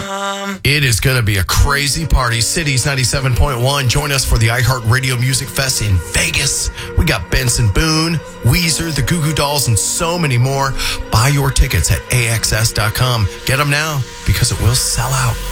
It is going to be a crazy party. Cities 97.1. Join us for the iHeartRadio Music Fest in Vegas. We got Benson Boone, Weezer, the Goo Goo Dolls, and so many more. Buy your tickets at AXS.com. Get them now because it will sell out.